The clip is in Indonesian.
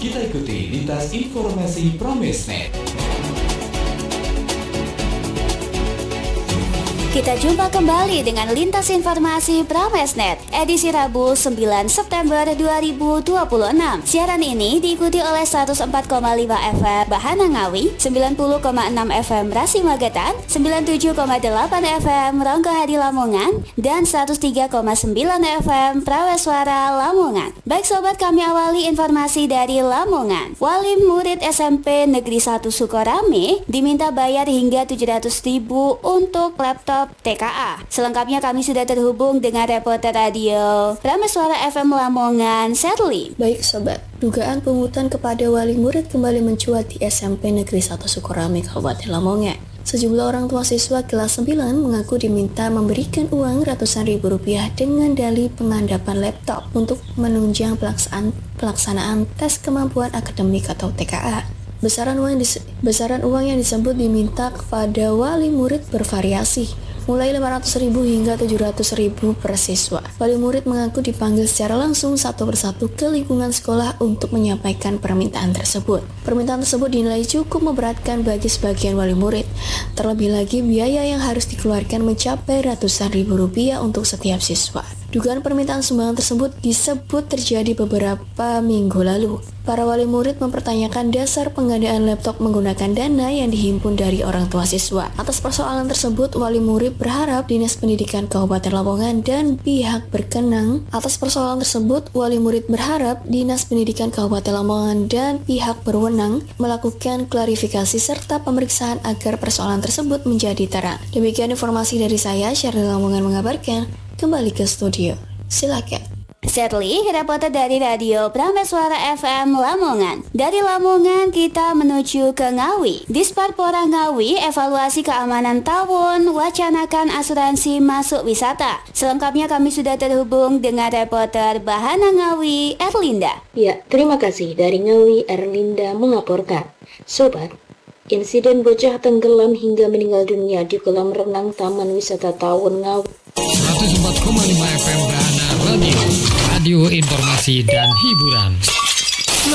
Kita ikuti lintas informasi Pramesnet. Kita jumpa kembali dengan Lintas Informasi Pramesnet, edisi Rabu 9 September 2026. Siaran ini diikuti oleh 104,5 FM Bahana Ngawi, 90,6 FM Rasi Magetan, 97,8 FM Ronggohadi Lamongan, dan 103,9 FM Praweswara Lamongan. Baik sobat, kami awali informasi dari Lamongan. Wali murid SMP Negeri 1 Sukorame diminta bayar hingga 700.000 untuk laptop TKA. Selengkapnya kami sudah terhubung dengan reporter radio Prameswara FM Lamongan, Serly. Baik sobat, dugaan pungutan kepada wali murid kembali mencuat di SMP Negeri 1 Sukorame, Kabupaten Lamongan. Sejumlah orang tua siswa kelas 9 mengaku diminta memberikan uang ratusan ribu rupiah dengan dalih pengandapan laptop untuk menunjang pelaksanaan tes kemampuan akademik atau TKA. Besaran uang yang disebut diminta kepada wali murid bervariasi, mulai 500.000 hingga 700.000 per siswa. Wali murid mengaku dipanggil secara langsung satu persatu ke lingkungan sekolah untuk menyampaikan permintaan tersebut. Permintaan tersebut dinilai cukup memberatkan bagi sebagian wali murid. Terlebih lagi biaya yang harus dikeluarkan mencapai ratusan ribu rupiah untuk setiap siswa. Dugaan permintaan sumbangan tersebut disebut terjadi beberapa minggu lalu. Para wali murid mempertanyakan dasar penggandaan laptop menggunakan dana yang dihimpun dari orang tua siswa. Atas persoalan tersebut, wali murid berharap Dinas Pendidikan Kabupaten Lamongan dan pihak berkenaan. Atas persoalan tersebut, wali murid berharap Dinas Pendidikan Kabupaten Lamongan dan pihak berwenang melakukan klarifikasi serta pemeriksaan agar persoalan tersebut menjadi terang. Demikian informasi dari saya, Syaril Lamongan mengabarkan. Kembali ke studio, silakan. Serly, reporter dari radio Prameswara FM Lamongan. Dari Lamongan kita menuju ke Ngawi. Disparpora Ngawi evaluasi keamanan tawon, wacanakan asuransi masuk wisata. Selengkapnya kami sudah terhubung dengan reporter Bahana Ngawi, Erlinda. Ya, terima kasih. Dari Ngawi, Erlinda mengaporkan. Sobat, insiden bocah tenggelam hingga meninggal dunia di kolam renang Taman Wisata Tawon Ngawi. 104,5 FM Bahana Radio informasi dan hiburan.